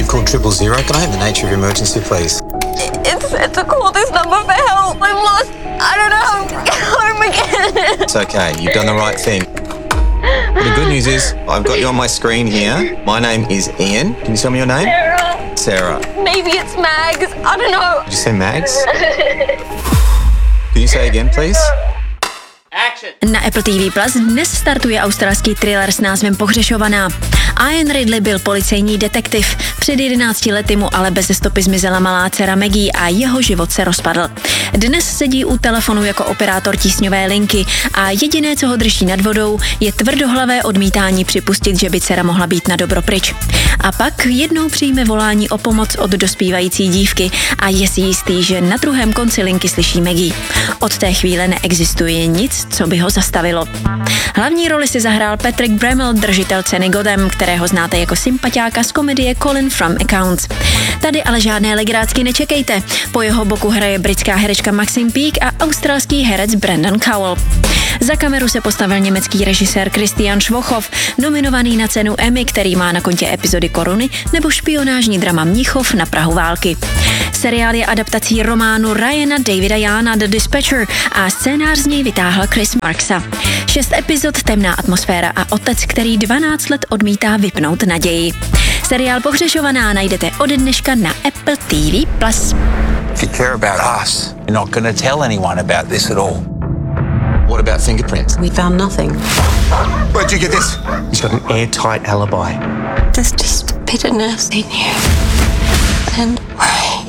called 000. Can I have the nature of your emergency, please? It's to call this number for help. I'm lost. I don't know how to get home again. It's okay. You've done the right thing. Well, the good news is I've got you on my screen here. My name is Ian. Can you tell me your name? Sarah. Sarah. Maybe it's Mags. I don't know. Did you say Mags? Can you say again, please? Na Apple TV Plus dnes startuje australský thriller s názvem Pohřešovaná. Ian Ridley byl policejní detektiv. Před 11 lety mu ale beze stopy zmizela malá dcera Maggie a jeho život se rozpadl. Dnes sedí u telefonu jako operátor tísňové linky a jediné, co ho drží nad vodou, je tvrdohlavé odmítání připustit, že by dcera mohla být na dobro pryč. A pak jednou přijme volání o pomoc od dospívající dívky a je si jistý, že na druhém konci linky slyší Maggie. Od té chvíle neexistuje nic, co by ho zastavilo. Hlavní roli si zahrál Patrick Bramell, držitel ceny Gotham, kterého znáte jako sympatiáka z komedie Colin from Accounts. Tady ale žádné legrácky nečekejte. Po jeho boku hraje britská herečka Maxine Peake a australský herec Brandon Cowell. Za kameru se postavil německý režisér Christian Schwochow, nominovaný na cenu Emmy, který má na kontě epizody Koruny, nebo špionážní drama Mnichov na prahu války. Seriál je adaptací románu Ryana Davida Yana The Dispatcher a scénář z něj vytáhl Chris Marksa. 6 epizod, temná atmosféra a otec, který 12 let odmítá vypnout naději. Seriál Pohřešovaná najdete ode dneška na Apple TV+. If you care about us, you're not going to tell anyone about this at all. What about fingerprints? We found nothing. Where'd you get this? He's got an airtight alibi. There's just bitterness in you and worry.